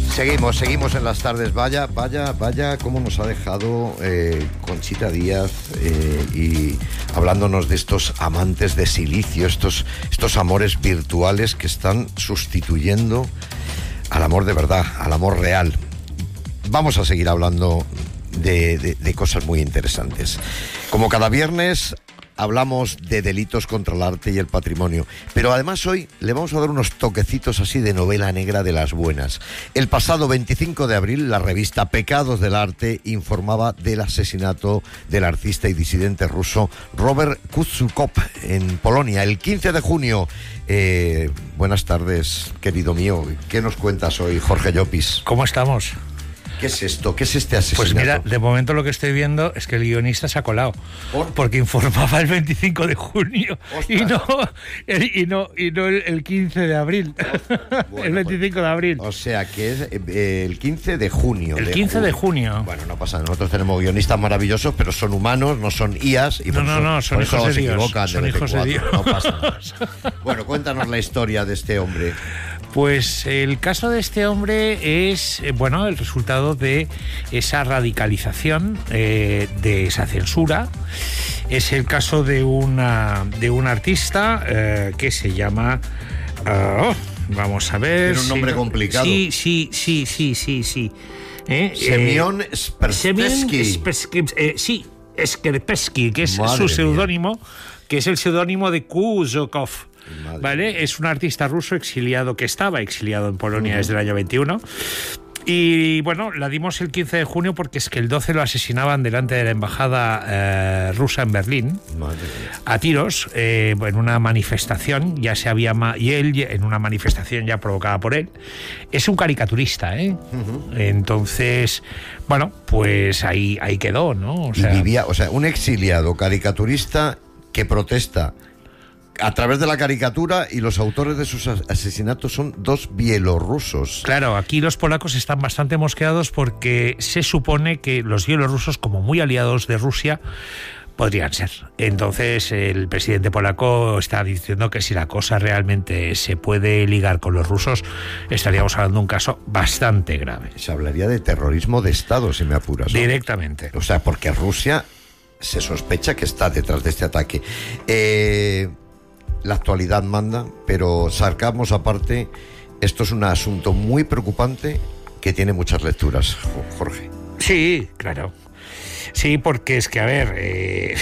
Seguimos en las tardes. Vaya, cómo nos ha dejado Conchita Díaz y hablándonos de estos amantes de silicio, estos amores virtuales que están sustituyendo al amor de verdad, al amor real. Vamos a seguir hablando de cosas muy interesantes. Como cada viernes, hablamos de delitos contra el arte y el patrimonio, pero además hoy le vamos a dar unos toquecitos así de novela negra de las buenas. El pasado 25 de abril, la revista Pecados del Arte informaba del asesinato del artista y disidente ruso Robert Kuczukov en Polonia. El 15 de junio, buenas tardes, querido mío. ¿Qué nos cuentas hoy, Jorge Llopis? ¿Cómo estamos? ¿Qué es esto? ¿Qué es este asesinato? Pues mira, de momento lo que estoy viendo es que el guionista se ha colado. Porque informaba el 25 de junio y no el 15 de abril. Bueno, el 25 de abril. O sea, que es el 15 de junio. El 15 de junio. Bueno, no pasa nada. Nosotros tenemos guionistas maravillosos, pero son humanos, no son IAs. Y son hijos de Dios. Son hijos de Dios. No pasa nada. Bueno, cuéntanos la historia de este hombre. Pues el caso de este hombre es, el resultado de esa radicalización, de esa censura. Es el caso de un artista que se llama... vamos a ver... Tiene un nombre complicado. Sí. Semyon Skerpesky. Skerpesky, que es su seudónimo, que es el seudónimo de Kuczukov. ¿Vale? Es un artista ruso exiliado, que estaba exiliado en Polonia desde el año 21. Y bueno, la dimos el 15 de junio porque es que el 12 lo asesinaban delante de la embajada rusa en Berlín, a tiros, en una manifestación. Ya se había y él, en una manifestación ya provocada por él, es un caricaturista, Entonces, bueno, pues ahí quedó, ¿no? Y vivía, un exiliado caricaturista que protesta a través de la caricatura, y los autores de sus asesinatos son dos bielorrusos. Claro, aquí los polacos están bastante mosqueados porque se supone que los bielorrusos, como muy aliados de Rusia, podrían ser. Entonces el presidente polaco está diciendo que si la cosa realmente se puede ligar con los rusos, estaríamos hablando de un caso bastante grave. Se hablaría de terrorismo de Estado, si me apuras, ¿no? Directamente. O sea, porque Rusia se sospecha que está detrás de este ataque. La actualidad manda, pero sarcasmos aparte, esto es un asunto muy preocupante que tiene muchas lecturas, Jorge. Sí, claro. Sí, porque es que, a ver,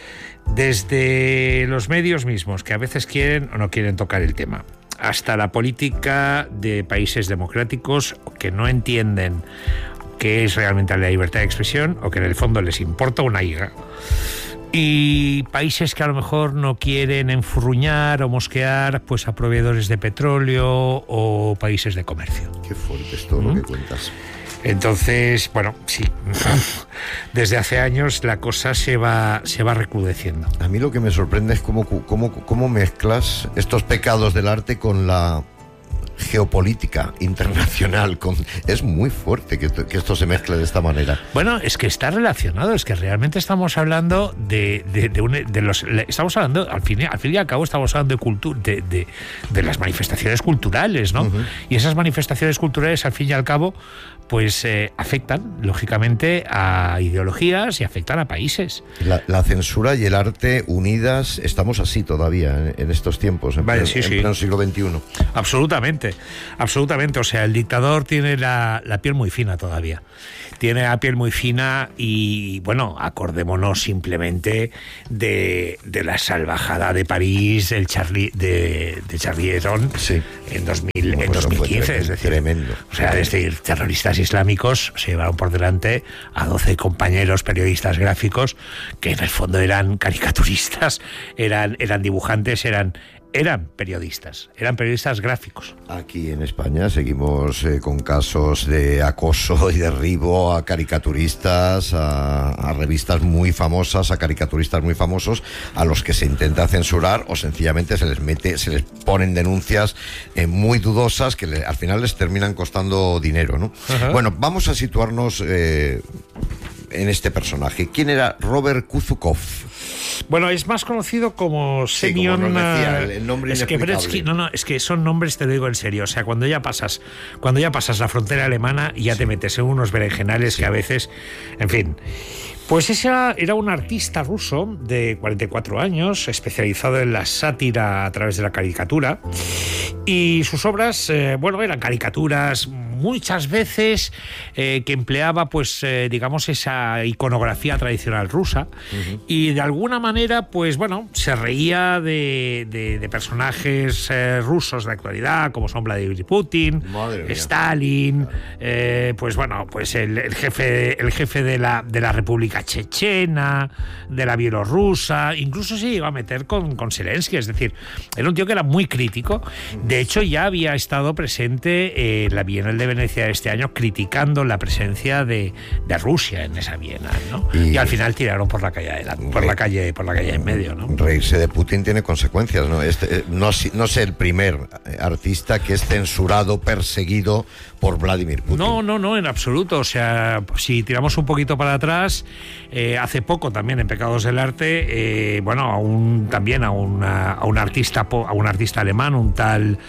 desde los medios mismos, que a veces quieren o no quieren tocar el tema, hasta la política de países democráticos que no entienden qué es realmente la libertad de expresión, o que en el fondo les importa una higa. Y países que a lo mejor no quieren enfurruñar o mosquear pues a proveedores de petróleo o países de comercio. Qué fuerte es todo lo que cuentas. Entonces, bueno, sí, desde hace años la cosa se va recrudeciendo. A mí lo que me sorprende es cómo mezclas estos pecados del arte con la geopolítica internacional. Es muy fuerte que esto se mezcle de esta manera. Bueno, es que está relacionado, es que realmente estamos hablando estamos hablando, al fin y al cabo estamos hablando de cultura, de las manifestaciones culturales, ¿no? Y esas manifestaciones culturales, al fin y al cabo, pues afectan, lógicamente, a ideologías y afectan a países. La censura y el arte unidas, estamos así todavía en estos tiempos, en pleno siglo XXI. Absolutamente. O sea, el dictador tiene la piel muy fina todavía. Tiene la piel muy fina y, bueno, acordémonos simplemente de la salvajada de París, de Charlie Hebdo, en 2015. Es decir, tremendo. O sea, es decir, terroristas islámicos se llevaron por delante a 12 compañeros periodistas gráficos que en el fondo eran caricaturistas, eran dibujantes, eran periodistas gráficos. Aquí en España seguimos con casos de acoso y derribo a caricaturistas, a revistas muy famosas, a caricaturistas muy famosos, a los que se intenta censurar o sencillamente se les ponen denuncias muy dudosas que al final les terminan costando dinero, ¿no? Ajá. Bueno, vamos a situarnos en este personaje. ¿Quién era Robert Kuczukov? Bueno, es más conocido como Semyon... como nos decía, el nombre inexplicable. Es que son nombres, te lo digo en serio. O sea, cuando ya pasas la frontera alemana y ya te metes en unos berenjenales que a veces... En fin... Pues ese era un artista ruso de 44 años, especializado en la sátira a través de la caricatura, y sus obras, eran caricaturas muchas veces que empleaba, pues, digamos, esa iconografía tradicional rusa, y de alguna manera, pues, bueno, se reía de personajes rusos de actualidad, como son Vladimir Putin, Stalin, pues el jefe de la República Chechena, de la Bielorrusa, incluso se llegó a meter con Zelensky. Es decir, era un tío que era muy crítico. De hecho, ya había estado presente en la Bienal de Venecia de este año, criticando la presencia de Rusia en esa Bienal, ¿no? Y al final tiraron por la calle en medio, ¿no? Reírse de Putin tiene consecuencias, ¿no? No es el primer artista que es censurado, perseguido por Vladimir Putin. No, en absoluto. O sea, si tiramos un poquito para atrás, hace poco también en Pecados del Arte, a un artista alemán, un tal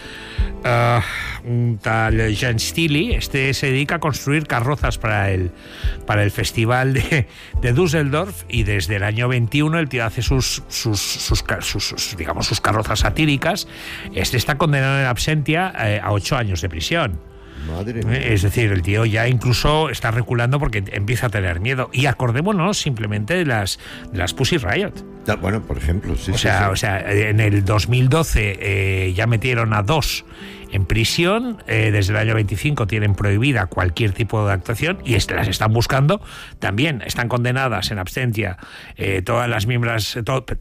Jan Stili, se dedica a construir carrozas para el festival de Düsseldorf, y desde el año 21 el tío hace sus carrozas satíricas. Está condenado en absentia a 8 años de prisión. Madre mía. Es decir, el tío ya incluso está reculando porque empieza a tener miedo. Y acordémonos simplemente de las Pussy Riot. Bueno, por ejemplo, sí. O sea, en el 2012 ya metieron a 2 en prisión. Desde el año 25 tienen prohibida cualquier tipo de actuación y las están buscando. También están condenadas en absentia todas las miembros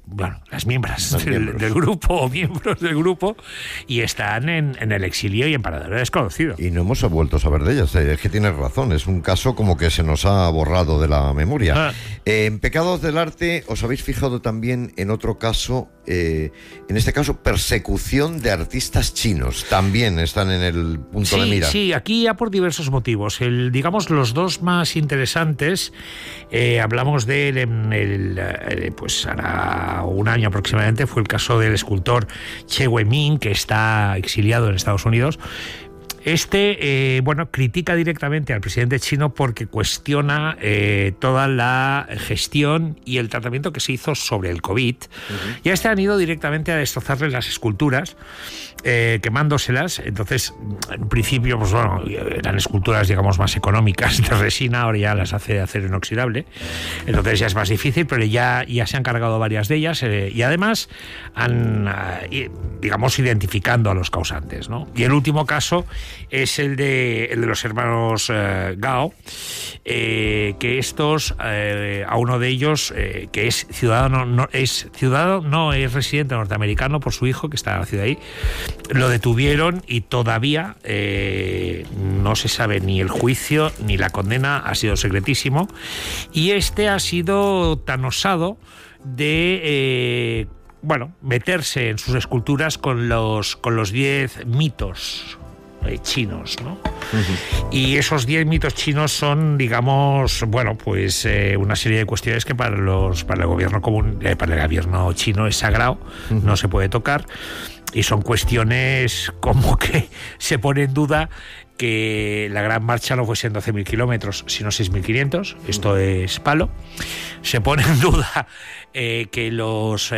del grupo o miembros del grupo, y están en el exilio y en paradero desconocido. Y no hemos vuelto a saber de ellas. Es que tienes razón, es un caso como que se nos ha borrado de la memoria. En Pecados del Arte os habéis fijado también en otro caso, en este caso persecución de artistas chinos. También están en el punto de mira. Sí, aquí ya por diversos motivos. Digamos, los dos más interesantes, hablamos de él pues hará un año aproximadamente, fue el caso del escultor Che Guiming, que está exiliado en Estados Unidos. Critica directamente al presidente chino porque cuestiona toda la gestión y el tratamiento que se hizo sobre el COVID. Y han ido directamente a destrozarle las esculturas, quemándoselas. Entonces, en un principio, eran esculturas, digamos, más económicas de resina, ahora ya las hace de acero inoxidable. Entonces ya es más difícil, pero ya se han cargado varias de ellas, y además han, digamos, identificando a los causantes, ¿no? Y el último caso es el de los hermanos Gao, que estos, a uno de ellos, que es residente norteamericano por su hijo, que está nacido ahí, lo detuvieron y todavía no se sabe ni el juicio ni la condena, ha sido secretísimo, y ha sido tan osado de meterse en sus esculturas con los 10 mitos chinos, ¿no? Y esos 10 mitos chinos son, digamos, una serie de cuestiones que para el gobierno para el gobierno chino es sagrado, no se puede tocar, y son cuestiones como que se pone en duda que la Gran Marcha no fuesen 12.000 kilómetros, sino 6.500. Esto es palo. Se pone en duda que los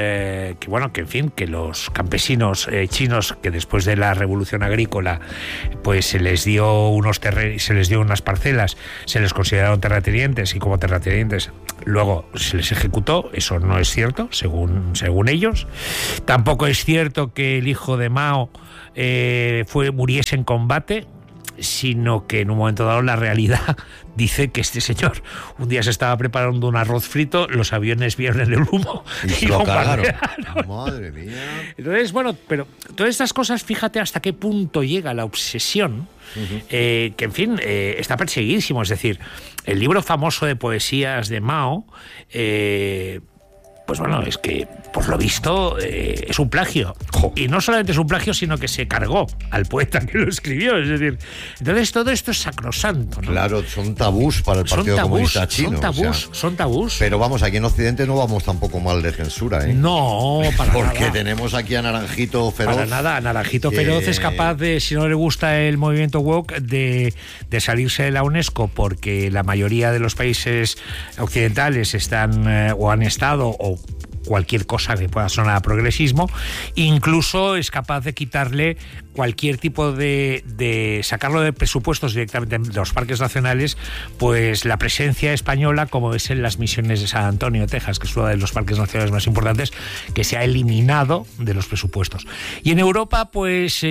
campesinos chinos, que después de la revolución agrícola, pues se les dio unas parcelas, se les consideraron terratenientes, y como terratenientes luego se les ejecutó. Eso no es cierto, según ellos. Tampoco es cierto que el hijo de Mao muriese en combate, sino que en un momento dado la realidad dice que este señor un día se estaba preparando un arroz frito, los aviones vieron el humo y lo cagaron. Madre mía. Entonces, pero todas estas cosas, fíjate hasta qué punto llega la obsesión, que en fin, está perseguidísimo. Es decir, el libro famoso de poesías de Mao, pues bueno, es que, por lo visto, es un plagio. Y no solamente es un plagio, sino que se cargó al poeta que lo escribió. Es decir, entonces todo esto es sacrosanto, ¿no? Claro, son tabús para el Partido Comunista Chino. Son tabús. Pero vamos, aquí en Occidente no vamos tampoco mal de censura, ¿eh? No, para nada. Porque tenemos aquí a Naranjito Feroz. Para nada, Naranjito Feroz es capaz de, si no le gusta el movimiento woke, de salirse de la UNESCO, porque la mayoría de los países occidentales están o han estado o cualquier cosa que pueda sonar a progresismo. Incluso es capaz de quitarle cualquier tipo de sacarlo de presupuestos directamente de los parques nacionales, pues la presencia española, como es en las misiones de San Antonio, Texas, que es uno de los parques nacionales más importantes, que se ha eliminado de los presupuestos. Y en Europa, pues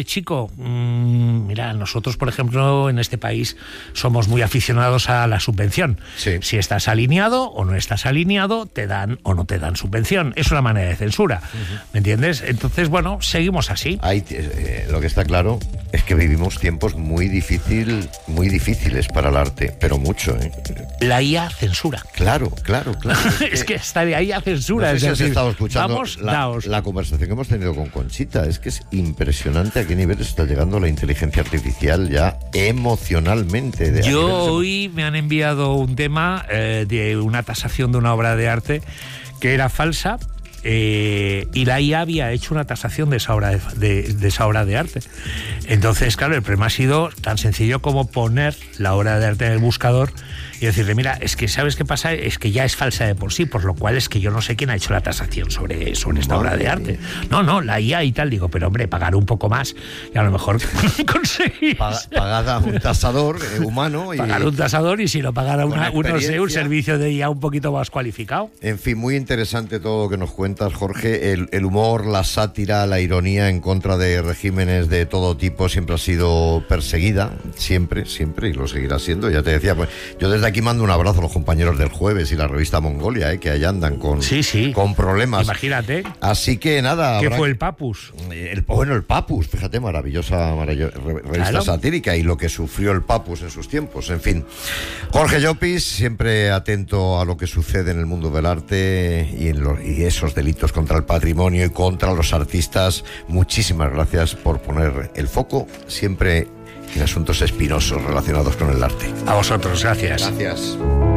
mira, nosotros, por ejemplo, en este país somos muy aficionados a la subvención. Sí. Si estás alineado o no estás alineado, te dan o no te dan subvención. Es una manera de censura, ¿me entiendes? Entonces, bueno, seguimos así. Lo que está claro es que vivimos tiempos muy difíciles para el arte, pero mucho, ¿eh? La IA censura. Claro. Es que está de IA censura. No sé si es has decir, estado escuchando vamos, la conversación que hemos tenido con Conchita. Es que es impresionante a qué nivel está llegando la inteligencia artificial ya emocionalmente. Hoy me han enviado un tema de una tasación de una obra de arte que era falsa, y la IA había hecho una tasación de esa obra de arte. Entonces, claro, el problema ha sido tan sencillo como poner la obra de arte en el buscador y decirle, mira, es que ¿sabes qué pasa? Es que ya es falsa de por sí, por lo cual es que yo no sé quién ha hecho la tasación sobre esta obra de arte. No, la IA y tal. Digo, pero hombre, pagar un poco más y a lo mejor conseguís. Pagad a un tasador humano. Pagar un tasador y si no pagar a un servicio de IA un poquito más cualificado. En fin, muy interesante todo lo que nos cuentas, Jorge. El humor, la sátira, la ironía en contra de regímenes de todo tipo siempre ha sido perseguida, siempre, y lo seguirá siendo. Ya te decía, pues yo desde aquí mando un abrazo a los compañeros del Jueves y la revista Mongolia, que allá andan con problemas. Imagínate. Así que nada. ¿Qué fue el Papus? El Papus, fíjate, maravillosa revista satírica, y lo que sufrió el Papus en sus tiempos. En fin, Jorge Llopis, siempre atento a lo que sucede en el mundo del arte y esos delitos contra el patrimonio y contra los artistas. Muchísimas gracias por poner el foco siempre en asuntos espinosos relacionados con el arte. A vosotros, gracias. Gracias.